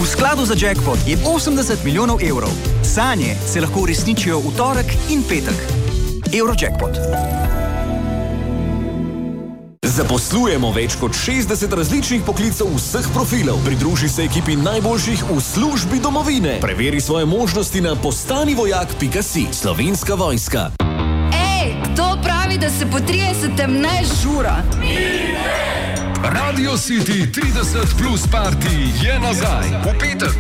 skladu za jackpot je 80 milijonov evrov. Sanje se lahko uresničijo v torek in petek. Eurojackpot. Zaposlujemo več kot 60 različnih poklicev vseh profilov. Pridruži se ekipi najboljših v službi domovine. Preveri svoje možnosti na postanivojak.si. Slovenska vojska. Kdo pravi, da se po 30. ne žura? Radio City 30 plus party je nazaj. V petek